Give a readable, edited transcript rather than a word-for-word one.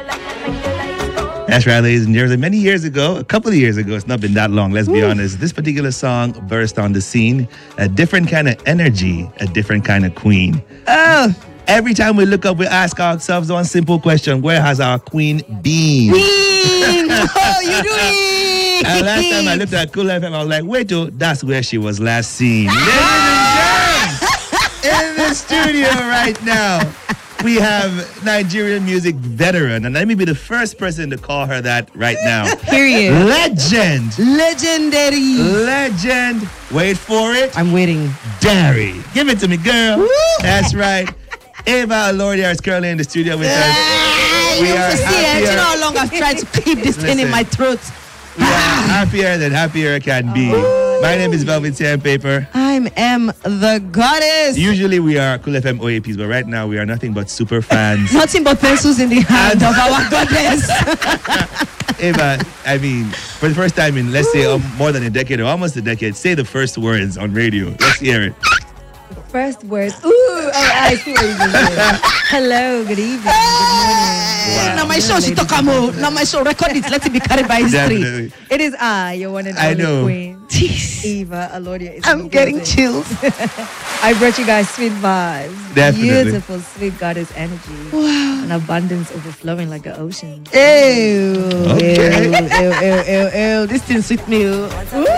That's right, ladies and gentlemen. Many years ago, a couple of years ago, it's not been that long, let's be honest. This particular song burst on the scene. A different kind of energy, a different kind of queen. Every time we look up, we ask ourselves one simple question: where has our queen been? How you doing? And last time I looked at Cool FM, I was like, wait, that's where she was last seen. Ladies and gentlemen, in the studio right now, we have Nigerian music veteran, and let me be the first person to call her that right now. Period. Legend. Legendary. Legend. Wait for it. I'm waiting. Derry. Give it to me, girl. That's right. Ava Alordia is currently in the studio with us. We are happier. You know how long I've tried to keep this thing in my throat. We are happier than happier can be. My name is Velvet Sandpaper. I am the goddess. Usually we are Cool FM OAPs, but right now we are nothing but super fans. Nothing but pencils in the hand of our goddess. Ava, I mean, for the first time in, let's say, more than a decade or almost a decade, say the first words on radio. Let's hear it. First words. I see what you're doing. Hello, good evening, good morning. Wow. Now my show, she talk about. Now my show, record it. Let it be carried by history. Definitely. It is your one and only queen, Eva Alordia. I'm getting chills. I brought you guys sweet vibes. Definitely. Beautiful, sweet goddess energy. Wow. An abundance overflowing like an ocean. Ew. Okay. Ew. This thing sweet me.